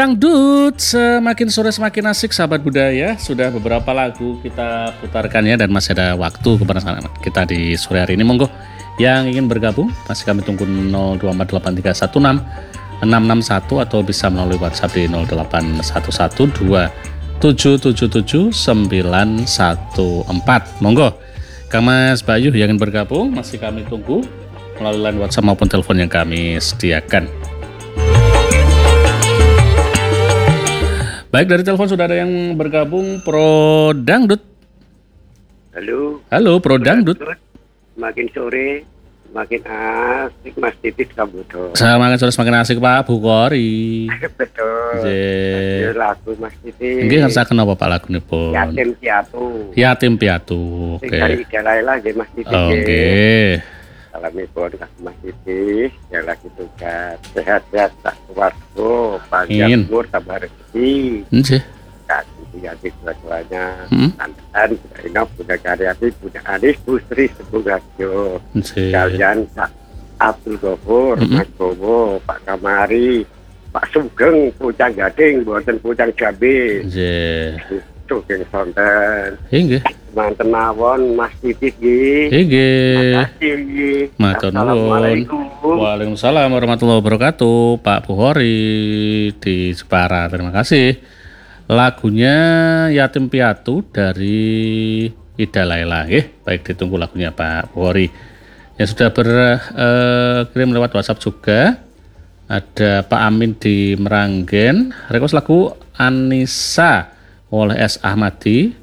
Dangdut semakin sore semakin asik sahabat budaya. Sudah beberapa lagu kita putarkan ya, dan masih ada waktu kepada kita di sore hari ini. Monggo yang ingin bergabung masih kami tunggu 0248316661 atau bisa melalui WhatsApp di 081127779114. Monggo Kang Mas Bayu yang ingin bergabung masih kami tunggu melalui line WhatsApp maupun telepon yang kami sediakan. Baik, dari telepon sudah ada yang bergabung, Pro Dangdut. Halo Pro Dangdut. Makin sore makin asik Mas Titis Kambudo. Semakin sore semakin asik Pak Bukhari. Betul. Nggih. Lagu Mas Titis. Nggih ngersaken apa Pak lagunipun? Yatim Piatu. Yatim Piatu. Oke. Dari Dalaila nggih Mas Titis. Oke. Salamipun Mas Titis, yang lagi tugas sehat-sehat tak keluarga, panjang umur tambah rezeki. Nggih. Kasih yatim dua-duanya. Antan, Inap, Bunda Karyati, Bunda Anis, Putri Sebunggajo. Kalian Pak Abdul Ghafur, Mas Bowo, Pak Kamari, Pak Sugeng, Pucang Gading, Boten Pucang Jambi. Nggih. Sugeng Sonten. Nggih. Manten mawon Mas Titis nggih. Nggih. Matur nuwun. Assalamualaikum. Waalaikumsalam warahmatullahi wabarakatuh. Pak Bukhari di Jepara. Terima kasih. Lagunya Yatim Piatu dari Ida Laila. Baik, ditunggu lagunya Pak Bukhari. Yang sudah berkirim lewat WhatsApp juga. Ada Pak Amin di Meranggen. Request lagu Anissa oleh S. Ahmadi.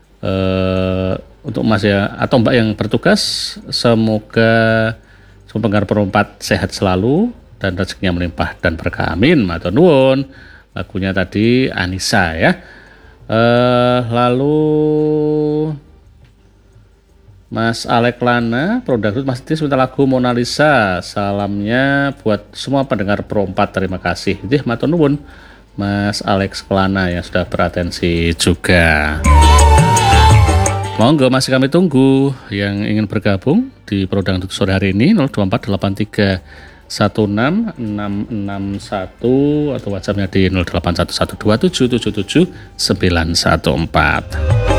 Untuk Mas ya atau Mbak yang bertugas, semoga pendengar perempat sehat selalu dan rezekinya melimpah dan berkah, amin. Matur nuwun. Lagunya tadi Anissa ya. Lalu Mas Alek Lana Produk Mas Titis minta lagu Mona Lisa. Salamnya buat semua pendengar perempat, terima kasih. Matur nuwun Mas Alex Kelana yang sudah beratensi juga. Monggo masih kami tunggu yang ingin bergabung di Pro Dangdut sore hari ini 0248316661 atau WhatsAppnya di 081127779114.